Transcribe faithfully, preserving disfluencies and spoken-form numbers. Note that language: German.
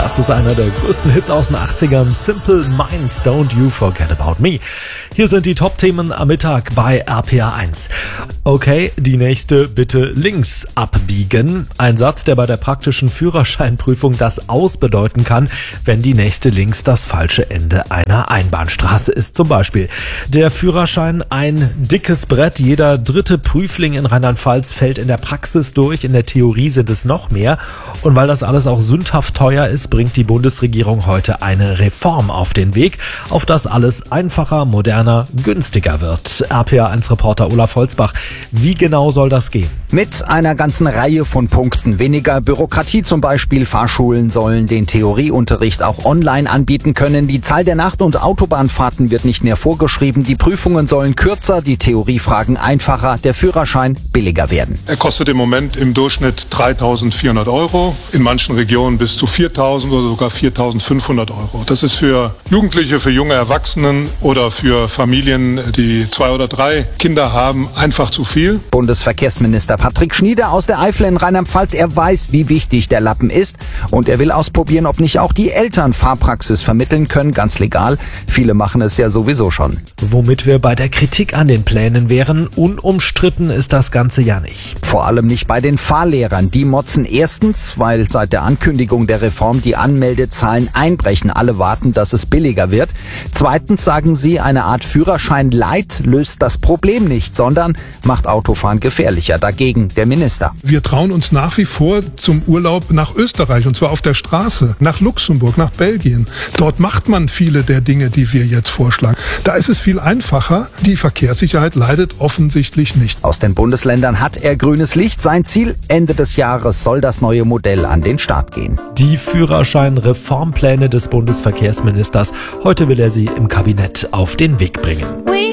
Das ist einer der größten Hits aus den achtzigern. Simple Minds, Don't You Forget About Me. Hier sind die Top-Themen am Mittag bei R P R eins. Okay, die nächste bitte links abbiegen. Ein Satz, der bei der praktischen Führerscheinprüfung das Aus bedeuten kann, wenn die nächste links das falsche Ende einer Einbahnstraße ist. Zum Beispiel der Führerschein ein dickes Brett. Jeder dritte Prüfling in Rheinland-Pfalz fällt in der Praxis durch. In der Theorie sind es noch mehr. Und weil das alles auch sündhaft teuer ist, bringt die Bundesregierung heute eine Reform auf den Weg, auf das alles einfacher, moderner, günstiger wird. R P R eins Reporter Olaf Holzbach. Wie genau soll das gehen? Mit einer ganzen Reihe von Punkten. Weniger Bürokratie zum Beispiel. Fahrschulen sollen den Theorieunterricht auch online anbieten können. Die Zahl der Nacht- und Autobahnfahrten wird nicht mehr vorgeschrieben. Die Prüfungen sollen kürzer, die Theoriefragen einfacher, der Führerschein billiger werden. Er kostet im Moment im Durchschnitt dreitausendvierhundert Euro, in manchen Regionen bis zu viertausend oder sogar viertausendfünfhundert Euro. Das ist für Jugendliche, für junge Erwachsenen oder für Familien, die zwei oder drei Kinder haben, einfach zu viel. Bundesverkehrsminister Patrick Schnieder aus der Eifel in Rheinland-Pfalz, er weiß, wie wichtig der Lappen ist und er will ausprobieren, ob nicht auch die Eltern Fahrpraxis vermitteln können, ganz legal. Viele machen es ja sowieso schon. Womit wir bei der Kritik an den Plänen wären, unumstritten ist das Ganze ja nicht. Vor allem nicht bei den Fahrlehrern. Die motzen erstens, weil seit der Ankündigung der Reform die Anmeldezahlen einbrechen. Alle warten, dass es billiger wird. Zweitens sagen sie, eine Art Führerschein Light löst das Problem nicht, sondern macht Autofahren gefährlicher. Dagegen der Minister. Wir trauen uns nach wie vor zum Urlaub nach Österreich, und zwar auf der Straße, nach Luxemburg, nach Belgien. Dort macht man viele der Dinge, die wir jetzt vorschlagen. Da ist es viel einfacher. Die Verkehrssicherheit leidet offensichtlich nicht. Aus den Bundesländern hat er grünes Licht. Sein Ziel, Ende des Jahres soll das neue Modell an den Start gehen. Die Führerschein-Reformpläne des Bundesverkehrsministers. Heute will er sie im Kabinett auf den Weg bringen.